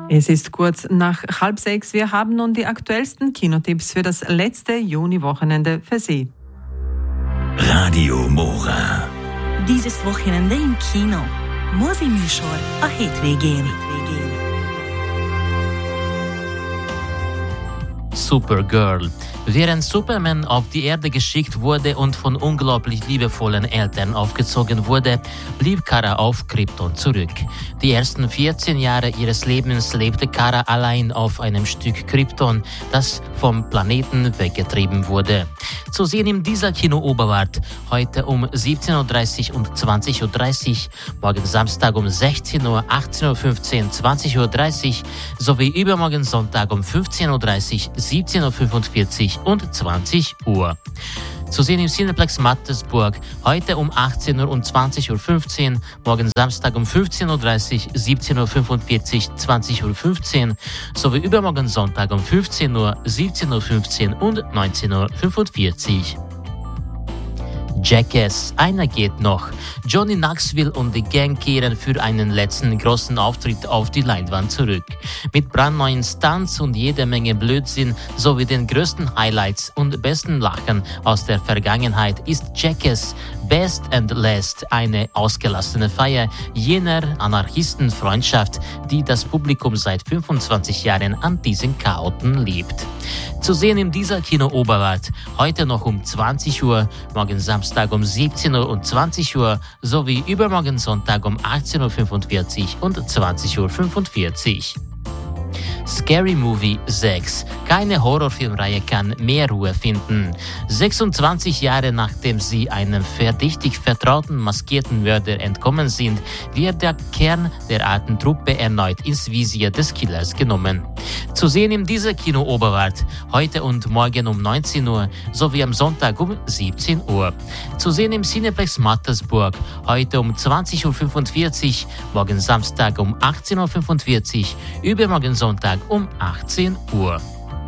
Es ist kurz nach 5:30. Wir haben nun die aktuellsten Kinotipps für das letzte Juniwochenende für Sie. Radio Mora. Dieses Wochenende im Kino. Mozi-műsor a hétvégén. Supergirl. Während Superman auf die Erde geschickt wurde und von unglaublich liebevollen Eltern aufgezogen wurde, blieb Kara auf Krypton zurück. Die ersten 14 Jahre ihres Lebens lebte Kara allein auf einem Stück Krypton, das vom Planeten weggetrieben wurde. Zu sehen im Diesel Kino Oberwart, heute um 17.30 Uhr und 20.30 Uhr, morgen Samstag um 16 Uhr, 18.15 Uhr, 20.30 Uhr sowie übermorgen Sonntag um 15.30 Uhr, 17.45 Uhr und 20 Uhr. Zu sehen im Cineplex Mattersburg, heute um 18 Uhr und 20.15 Uhr, morgen Samstag um 15.30 Uhr, 17.45 Uhr, 20.15 Uhr sowie übermorgen Sonntag um 15 Uhr, 17.15 Uhr und 19.45 Uhr. Jackass, einer geht noch. Johnny Knoxville und die Gang kehren für einen letzten großen Auftritt auf die Leinwand zurück. Mit brandneuen Stunts und jede Menge Blödsinn sowie den größten Highlights und besten Lachen aus der Vergangenheit ist Jackass Best and Last eine ausgelassene Feier jener Anarchistenfreundschaft, die das Publikum seit 25 Jahren an diesen Chaoten liebt. Zu sehen im Diesel Kino Oberwart, heute noch um 20 Uhr, morgen Samstag um 17 Uhr und 20 Uhr sowie übermorgen Sonntag um 18.45 Uhr und 20.45 Uhr. Scary Movie 6. Keine Horrorfilmreihe kann mehr Ruhe finden. 26 Jahre nachdem sie einem verdächtig vertrauten maskierten Mörder entkommen sind, wird der Kern der alten Truppe erneut ins Visier des Killers genommen. Zu sehen im Diesel Kino Oberwart, heute und morgen um 19 Uhr sowie am Sonntag um 17 Uhr. Zu sehen im Cineplex Mattersburg, heute um 20.45 Uhr, morgen Samstag um 18.45 Uhr, übermorgen Sonntag um 18 Uhr.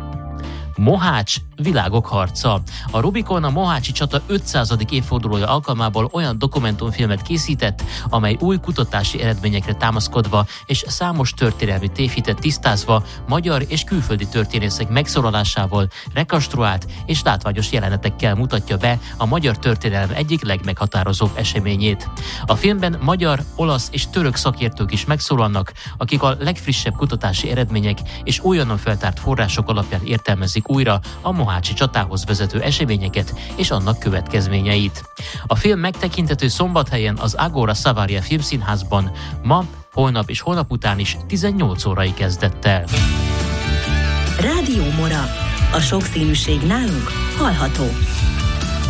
Mohács világok harca. A Rubikon a mohácsi csata 500. évfordulója alkalmából olyan dokumentumfilmet készített, amely új kutatási eredményekre támaszkodva és számos történelmi tévhitet tisztázva magyar és külföldi történészek megszólalásával, rekonstruált és látványos jelenetekkel mutatja be a magyar történelem egyik legmeghatározóbb eseményét. A filmben magyar, olasz és török szakértők is megszólalnak, akik a legfrissebb kutatási eredmények és újonnan feltárt források alapján értelmezik újra a mohácsi csatához vezető eseményeket és annak következményeit. A film megtekinthető Szombathelyen az Agora Savaria filmszínházban ma, holnap és holnap után is 18 órai kezdett el. Rádió Mora. A sokszínűség nálunk hallható.